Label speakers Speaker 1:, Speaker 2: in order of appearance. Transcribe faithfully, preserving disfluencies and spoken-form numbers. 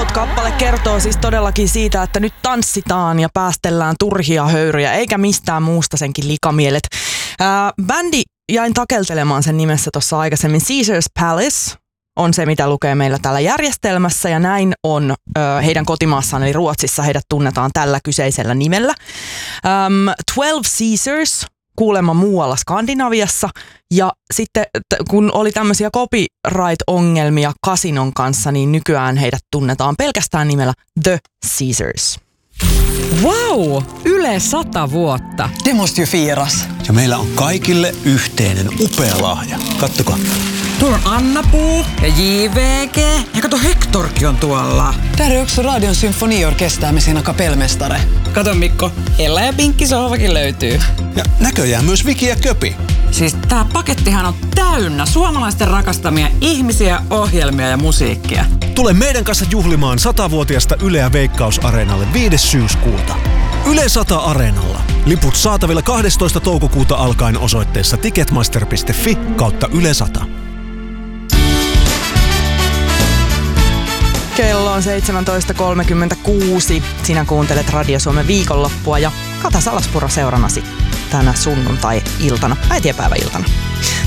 Speaker 1: Kappale kertoo siis todellakin siitä, että nyt tanssitaan ja päästellään turhia höyryjä, eikä mistään muusta senkin likamielet. Ää, bändi jäin takeltelemaan sen nimessä tuossa aikaisemmin. Caesar's Palace on se, mitä lukee meillä täällä järjestelmässä, ja näin on ö, heidän kotimaassaan, eli Ruotsissa heidät tunnetaan tällä kyseisellä nimellä. Um, Twelve Caesars kuulemma muualla Skandinaviassa, ja sitten t- kun oli tämmöisiä copyright-ongelmia Casinon kanssa, niin nykyään heidät tunnetaan pelkästään nimellä The Caesars.
Speaker 2: Wow! Yle sata vuotta.
Speaker 3: Det måste ju firas.
Speaker 4: Ja meillä on kaikille yhteinen upea lahja. Kattokaa.
Speaker 2: Tuolla on Anna-Puu ja J V G. Ja kato, Hektorkin on tuolla.
Speaker 3: Där är också Radion symfoniorkester med sina kapellmästare.
Speaker 2: Kato Mikko, Ella ja Pinkki sohvakin löytyy.
Speaker 4: Ja näköjään myös Viki ja Köpi.
Speaker 2: Siis tää pakettihan on täynnä suomalaisten rakastamia ihmisiä, ohjelmia ja musiikkia.
Speaker 5: Tule meidän kanssa juhlimaan satavuotiaasta Yleä Veikkaus-areenalle viides syyskuuta. Yle sata Areenalla. Liput saatavilla kahdestoista toukokuuta alkaen osoitteessa ticketmaster piste fi kautta Yle sata.
Speaker 1: Kello on seitsemäntoista kolmekymmentäkuusi. Sinä kuuntelet Radio Suomen viikonloppua ja Kata Salaspuro seurannasi tänä sunnuntai-iltana, äitienpäiväiltana.